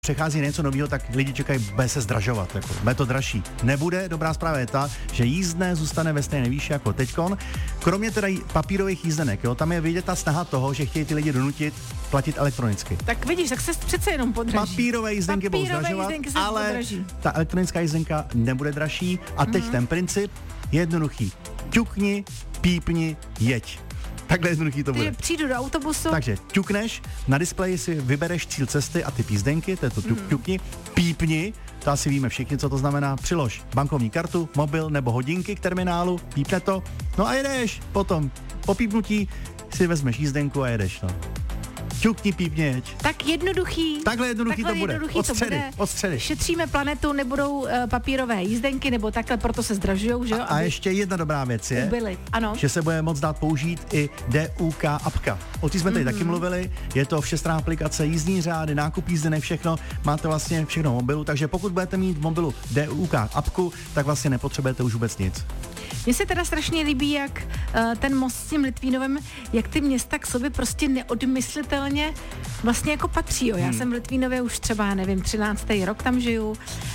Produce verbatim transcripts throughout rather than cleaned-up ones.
přechází na něco nového, tak lidi čekají, bude se zdražovat, jako, bude to dražší. Nebude, dobrá zpráva je ta, že jízdné zůstane ve stejné výši jako teďkon, kromě teda papírových jízdenek, jo, tam je vidět ta snaha toho, že chtějí ty lidi donutit platit elektronicky. Tak vidíš, tak se přece jenom podraží. Papírové jízdenky budou zdražovat, ale podraží. Ta elektronická jízdenka nebude dražší a teď mm-hmm. ten princip je jednoduchý. Ťukni, pípni, jeď. Takhle jednoduchý to bude. Takže přijdu do autobusu. Takže ťukneš, na displeji si vybereš cíl cesty a ty jízdenky, to je to ťuk, mm. ťukni, pípni, to asi víme všichni, co to znamená, přilož bankovní kartu, mobil nebo hodinky k terminálu, pípne to, no a jedeš, potom po pípnutí si vezmeš jízdenku a jedeš, no. Ťukni, pípně, jeď. Tak jednoduchý. Takhle jednoduchý takhle to bude. Jednoduchý od středy, to bude. od středy. Šetříme planetu, nebudou uh, papírové jízdenky, nebo takhle, proto se zdražujou, že jo? A, a ještě jedna dobrá věc je, ubyli. Ano. že se bude moc dát použít i D U K apka. O tí jsme tady mm-hmm. taky mluvili, je to všestranná aplikace, jízdní řády, nákup jízdenek, všechno, máte vlastně všechno v mobilu, takže pokud budete mít v mobilu D U K apku, tak vlastně nepotřebujete už vůbec nic. Mně se teda strašně líbí, jak uh, ten most s tím Litvínovem, jak ty města k sobě prostě neodmyslitelně vlastně jako patří. Jo. Já hmm. jsem v Litvínově už třeba, nevím, třináctý rok tam žiju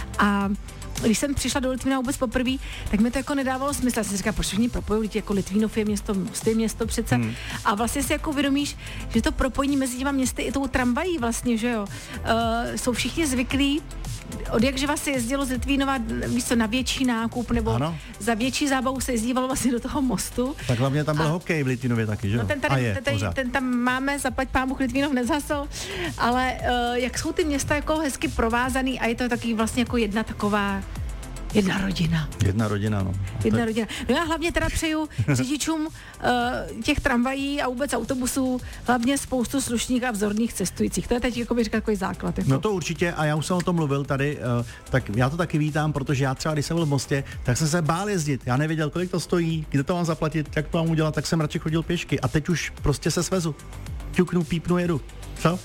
a když jsem přišla do Litvínova vůbec poprvé, tak mi to jako nedávalo smysl. Já jsem si říkala, proč všichni propojují, jako Litvínov je město, Most je město přece. Hmm. A vlastně si jako uvědomíš, že to propojení mezi těma městy i tou tramvají vlastně, že jo. Uh, jsou všichni zvyklí, od jakže vás se jezdilo z Litvínova, víš co, na větší nákup, nebo ano. za větší zábavu se jezdívalo vlastně do toho mostu. Tak hlavně tam byl a, hokej v Litvínově taky, že jo? No ten, tady, je, ten, ten tam máme, zaplať pán Bůh, Litvínov nezhasl, ale uh, jak jsou ty města jako hezky provázaný a je to taky vlastně jako jedna taková Jedna rodina. Jedna rodina, no. Jedna tak... rodina. No já hlavně teda přeju řidičům uh, těch tramvají a vůbec autobusů hlavně spoustu slušných a vzorných cestujících. To je teď jako bych říkal takový základ. Jako. No to určitě a já už jsem o tom mluvil tady, uh, tak já to taky vítám, protože já třeba, když jsem byl v Mostě, tak jsem se bál jezdit. Já nevěděl, kolik to stojí, kde to mám zaplatit, jak to mám udělat, tak jsem radši chodil pěšky a teď už prostě se svezu. Ťuknu, pípnu, jedu. Co?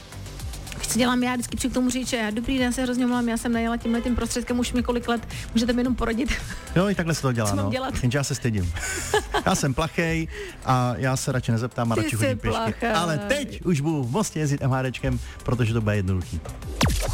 Co dělám já, vždycky přijdu k tomu říct, že já dobrý den, se hrozně mluvám, já jsem najela tímhle tím prostředkem už několik let, můžete mi jenom poradit. Jo, i takhle se to dělá, co no. mám dělat? Jenže já se stydím. Já jsem plachej a já se radši nezeptám a Ty radši chodím pěšky. Ale teď už budu v Mostě jezdit MHDčkem, protože to bude jednoduchý.